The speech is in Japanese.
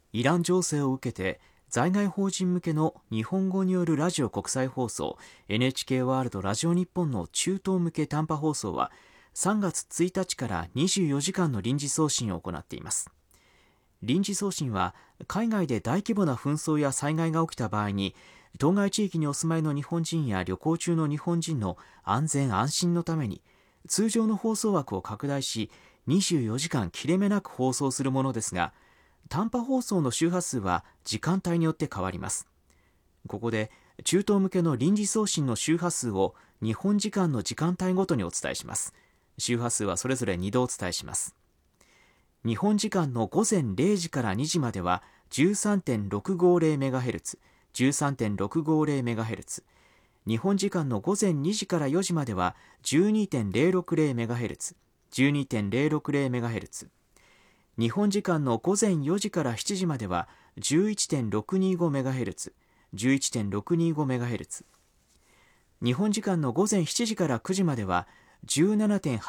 イラン情勢を受けて在外邦人向けの日本語によるラジオ国際放送 NHK ワールドラジオ日本の中東向け短波放送は3月1日から24時間の臨時送信を行っています。臨時送信は海外で大規模な紛争や災害が起きた場合に当該地域にお住まいの日本人や旅行中の日本人の安全安心のために通常の放送枠を拡大し24時間切れ目なく放送するものですが、短波放送の周波数は時間帯によって変わります。ここで中東向けの臨時送信の周波数を日本時間の時間帯ごとにお伝えします。周波数はそれぞれ2度お伝えします。日本時間の午前0時から2時までは 13.650MHz、13.650MHz、日本時間の午前2時から4時までは 12.060MHz、12.060MHz、日本時間の午前4時から7時までは 11.625MHz、11.625MHz、日本時間の午前7時から9時までは 17.8